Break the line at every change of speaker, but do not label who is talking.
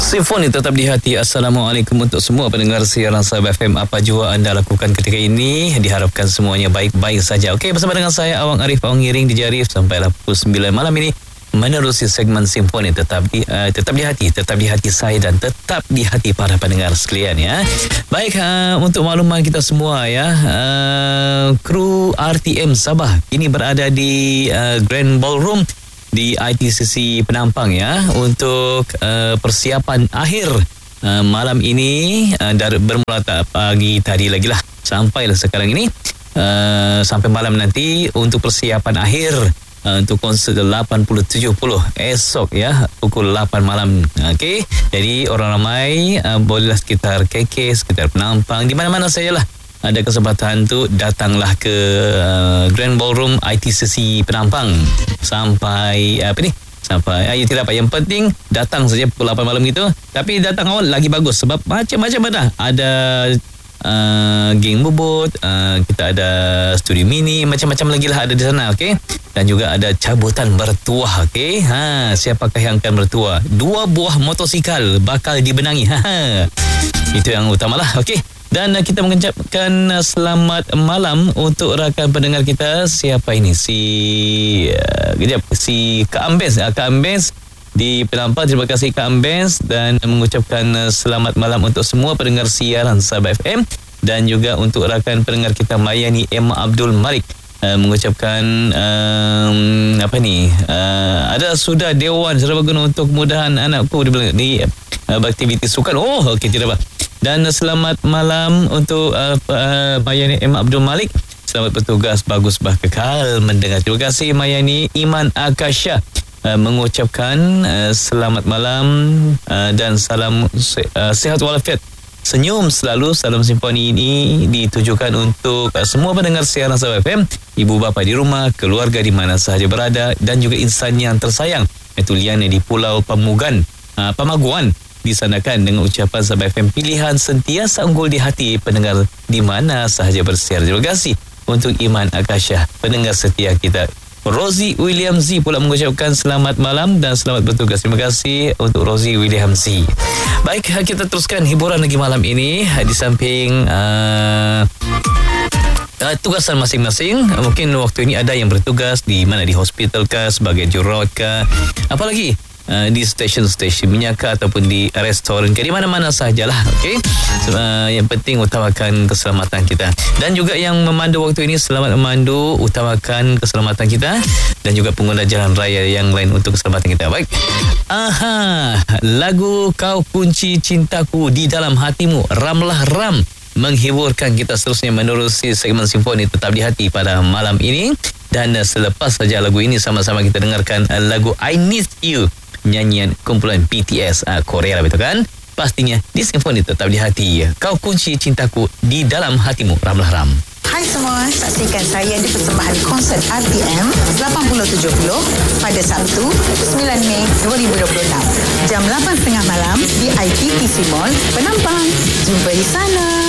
Simfoni tetap di hati. Assalamualaikum untuk semua pendengar siaran Sahabat FM. Apa jua anda lakukan ketika ini, diharapkan semuanya baik-baik saja. Okey, bersama dengan saya Awang Arif Awang Ngiring di Jarif sampailah pukul 9 malam ini menerusi segmen Simfoni tetap di hati saya dan tetap di hati para pendengar sekalian ya. Baik, untuk makluman kita semua ya, kru RTM Sabah ini berada di Grand Ballroom di ITCC Penampang ya untuk persiapan akhir malam ini dari bermula pagi tadi lagi lah sampailah sekarang ini sampai malam nanti untuk persiapan akhir untuk konsert 80-70 esok ya pukul 8 malam. Okey, jadi orang ramai bolehlah sekitar KK, sekitar Penampang, di mana-mana sajalah ada kesempatan tu datanglah ke Grand Ballroom ITCC Penampang sampai tidak apa, yang penting datang saja pukul 8 malam gitu. Tapi datang awal lagi bagus sebab macam-macam ada geng bubut, kita ada studio mini, macam-macam lagi lah ada di sana. Okey, dan juga ada cabutan bertuah. Okey, siapakah yang akan bertuah? 2 buah motosikal bakal dibenangi. Itu yang utamalah. Okey, dan kita mengucapkan selamat malam untuk rakan pendengar kita. Siapa ini? Si Kak Ambes di Penampang. Terima kasih Kak Ambes, dan mengucapkan selamat malam untuk semua pendengar siaran Sahabat FM, dan juga untuk rakan pendengar kita Mayani Emma Abdul Malik. Mengucapkan ada sudah Dewan Serbaguna untuk kemudahan anakku di aktiviti sukan. Okey, tidak apa. Dan selamat malam untuk Mayani Emma Abdul Malik. Selamat bertugas, bagus kekal mendengar. Terima kasih Mayani. Iman Akasha mengucapkan selamat malam dan salam sihat walafiat. Senyum selalu. Salam Simfoni ini ditujukan untuk semua pendengar siaran Sahabat FM, ibu bapa di rumah, keluarga di mana sahaja berada, dan juga insan yang tersayang iaitu Liana di Pulau Pamaguan. Disanakan dengan ucapan Sahabat FM, pilihan sentiasa unggul di hati pendengar di mana sahaja bersiar. Terima kasih untuk Iman Akasha, pendengar setia kita. Rosie William Z pula mengucapkan selamat malam dan selamat bertugas. Terima kasih untuk Rosie William Z. Baik, kita teruskan hiburan lagi malam ini di samping tugasan masing-masing. Mungkin waktu ini ada yang bertugas di mana, di hospital kah, sebagai jururawat kah, apalagi di stesen-stesen minyak ataupun di restoran ke, di mana-mana sahajalah. Okey, yang penting utamakan keselamatan kita, dan juga yang memandu waktu ini, selamat memandu, utamakan keselamatan kita, dan juga pengguna jalan raya yang lain untuk keselamatan kita. Baik, lagu Kau Kunci Cintaku di Dalam Hatimu, Ramlah Ram, menghiburkan kita seterusnya menerusi segmen Simfoni tetap di hati pada malam ini. Dan selepas saja lagu ini, sama-sama kita dengarkan lagu I Need You, nyanyian kumpulan BTS Korea lah, betul kan? Pastinya di Simfoni tetap di hati. Kau Kunci Cintaku di Dalam Hatimu, Ramlah Ram.
Hai semua, saksikan saya di persembahan konsert RTM 8070 pada Sabtu 9 Mei 2026 jam 8.30 malam di ITTC Mall Penampang. Jumpa di sana.